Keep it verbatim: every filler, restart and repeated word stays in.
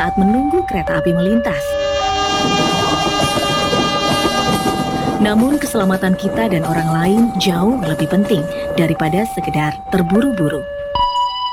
saat menunggu kereta api melintas. Namun keselamatan kita dan orang lain jauh lebih penting daripada sekedar terburu-buru.